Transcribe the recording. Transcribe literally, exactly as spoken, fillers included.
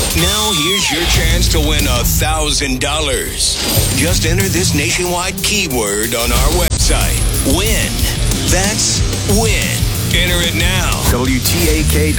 Now here's your chance to win a thousand dollars. Just enter this nationwide keyword on our website. Win. That's win. Enter it now. W T A K